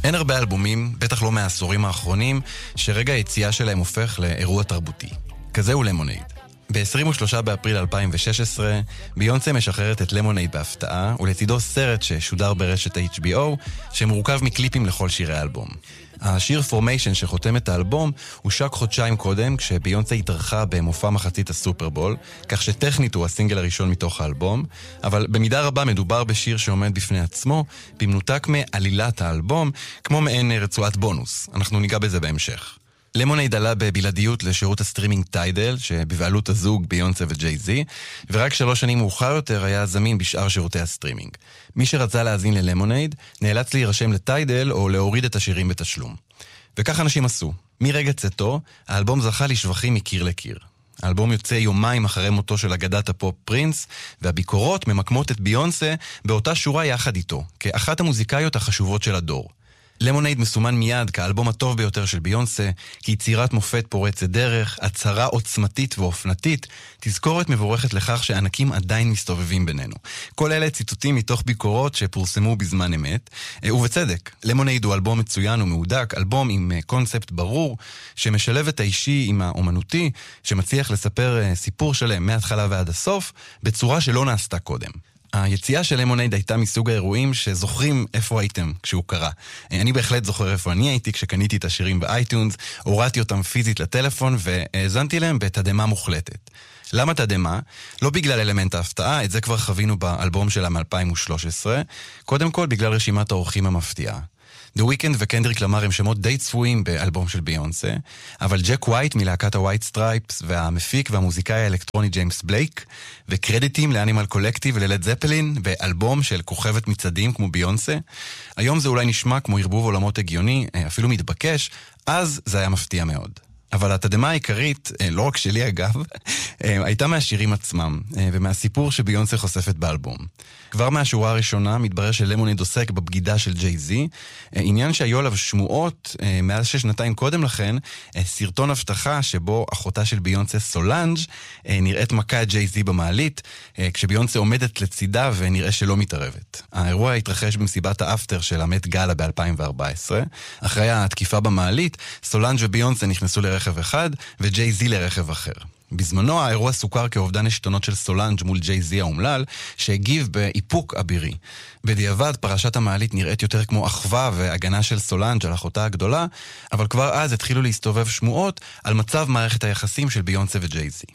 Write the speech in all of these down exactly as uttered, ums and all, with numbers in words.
אין הרבה אלבומים, בטח לא מהעשורים האחרונים, שרגע היציאה שלהם הופך לאירוע תרבותי. כזה הוא למונייד. ב-עשרים ושלושה באפריל אלפיים ושש עשרה, ביונסה משחררת את למונייד בהפתעה, ולצידו סרט ששודר ברשת אייץ' בי או, שמורכב מקליפים לכל שירי האלבום. השיר פורמיישן שחותם את האלבום הושק חודשיים קודם, כשביונסה התארחה במופע מחצית הסופרבול, כך שטכנית הוא הסינגל הראשון מתוך האלבום, אבל במידה רבה מדובר בשיר שעומד בפני עצמו, במנותק מעלילת האלבום, כמו מעין רצועת בונוס. אנחנו ניגע בזה בהמשך. למונייד עלה בבלעדיות לשירות הסטרימינג טיידל, שבבעלות הזוג ביונסה וג'יי-זי, ורק שלוש שנים מאוחר יותר היה זמין בשאר שירותי הסטרימינג. מי שרצה להאזין ללמונייד, נאלץ להירשם לטיידל או להוריד את השירים בתשלום. וכך אנשים עשו. מרגע צאתו, האלבום זכה לשבחים מקיר לקיר. האלבום יוצא יומיים אחרי מותו של אגדת הפופ פרינס, והביקורות ממקמות את ביונסה באותה שורה יחד איתו, כאחת המוזיקאיות החשובות של הדור. למונייד מסומן מיד כאלבום הטוב ביותר של ביונסה, כיצירת מופת פורצת דרך, הצהרה עוצמתית ואופנתית, תזכורת מבורכת לכך שענקים עדיין מסתובבים בינינו. כל אלה ציטוטים מתוך ביקורות שפורסמו בזמן אמת, ובצדק. למונייד הוא אלבום מצוין ומהודק, אלבום עם קונספט ברור, שמשלב את האישי עם האומנותי, שמצליח לספר סיפור שלם מההתחלה ועד הסוף, בצורה שלא נעשתה קודם. היציאה של למונייד הייתה מסוג האירועים שזוכרים איפה הייתם כשהוא קרה. אני בהחלט זוכר איפה אני הייתי כשקניתי את השירים באייטונס, הורדתי אותם פיזית לטלפון והאזנתי להם בתדמה מוחלטת. למה תדמה? לא בגלל אלמנט ההפתעה, את זה כבר חווינו באלבום שלה מ-אלפיים ושלוש עשרה, קודם כל בגלל רשימת האורחים המפתיעה. The Weeknd וקנדריק למר הם שמות די צפויים באלבום של ביונסה, אבל ג'ק ווייט מלהקת הווייט סטרייפס והמפיק והמוזיקאי האלקטרוני ג'יימס בלייק, וקרדיטים לאנימל קולקטיב וללד זפלין באלבום של כוכבת מצעדים כמו ביונסה. היום זה אולי נשמע כמו ערבוב עולמות הגיוני, אפילו מתבקש, אז זה היה מפתיע מאוד. אבל התדמה העיקרית, לא רק שלי אגב, הייתה מהשירים עצמם, ומהסיפור שביונסה חושפת באלבום. כבר מהשורה הראשונה מתברר שלמונייד עוסק בבגידה של ג'יי-זי, עניין שהיו עליו שמועות מאז ששנתיים קודם לכן, סרטון הבטחה שבו אחותה של ביונסה סולנג' נראית מכה את ג'יי-זי במעלית, כשביונסה עומדת לצידה ונראה שלא מתערבת. האירוע התרחש במסיבת האפטר של המט גאלה ב-אלפיים וארבע עשרה. אחרי התקיפה במעלית, סולנג' וביונסה נכנסו לרכב אחד וג'יי-זי לרכב אחר. בזמנו האירוע סוכר כאובדן השתונות של סולנג' מול ג'יי-זי האומלל, שהגיב באיפוק אבירי. בדיעבד פרשת המעלית נראית יותר כמו אחווה והגנה של סולנג' על אחותה הגדולה, אבל כבר אז התחילו להסתובב שמועות על מצב מערכת היחסים של ביונסה וג'יי-זי.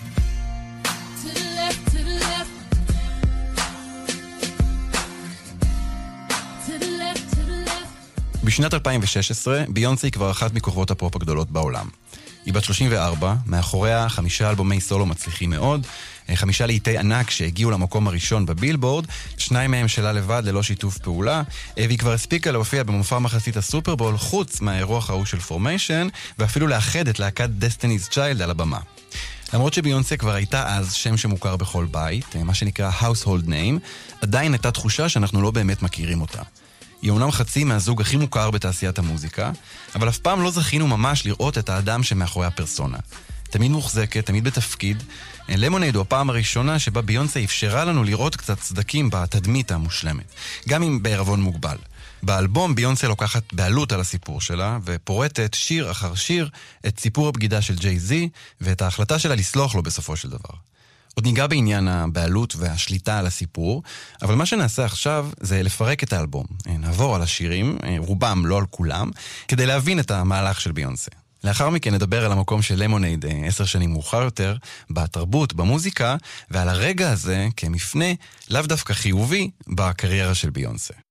בשנת אלפיים ושש עשרה ביונסה היא כבר אחת מכוכבות הפופ הגדולות בעולם. היא בת שלושים וארבע, מאחוריה חמישה אלבומי סולו מצליחים מאוד, חמישה לעיתי ענק שהגיעו למקום הראשון בבילבורד, שניים מהם שלה לבד ללא שיתוף פעולה, והיא כבר הספיקה להופיע במופע מחצית הסופרבול חוץ מהאירוח ההוא של פורמיישן, ואפילו לאחד את להקת Destiny's Child על הבמה. למרות שביונסה כבר הייתה אז שם שמוכר בכל בית, מה שנקרא household name, עדיין הייתה תחושה שאנחנו לא באמת מכירים אותה. היא אומנם חצי מהזוג הכי מוכר בתעשיית המוזיקה, אבל אף פעם לא זכינו ממש לראות את האדם שמאחורי הפרסונה. תמיד מוחזקת, תמיד בתפקיד. למונייד הוא הפעם הראשונה שבה ביונסה אפשרה לנו לראות קצת צדקים בתדמית המושלמת, גם אם בערבון מוגבל. באלבום ביונסה לוקחת בעלות על הסיפור שלה, ופורטת שיר אחר שיר את סיפור הבגידה של ג'יי-זי, ואת ההחלטה שלה לסלוח לו בסופו של דבר. עוד ניגע בעניין הבעלות והשליטה על הסיפור, אבל מה שנעשה עכשיו זה לפרק את האלבום. נעבור על השירים, רובם, לא על כולם, כדי להבין את המהלך של ביונסה. לאחר מכן נדבר על המקום של למונייד עשר שנים מאוחר יותר, בתרבות, במוזיקה, ועל הרגע הזה כמפנה לאו דווקא חיובי בקריירה של ביונסה.